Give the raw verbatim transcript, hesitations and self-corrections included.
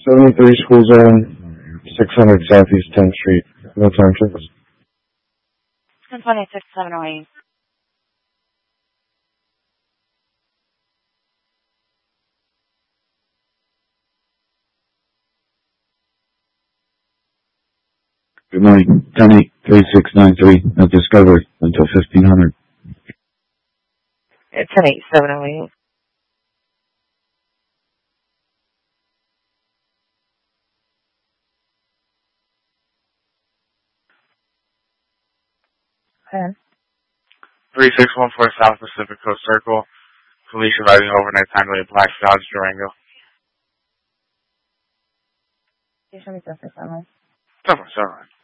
seventy-three School Zone, six hundred Southeast tenth Street. No time trips. ten twenty-six, seven oh eight. Good morning. ten eight three six nine three. No discovery until fifteen hundred. It's ten eight, seven oh eight. Okay. three six one four South Pacific Coast Circle. Police arriving overnight time to Black Dodge Durango. Can you show me something, Sunlight? Somewhere, somewhere.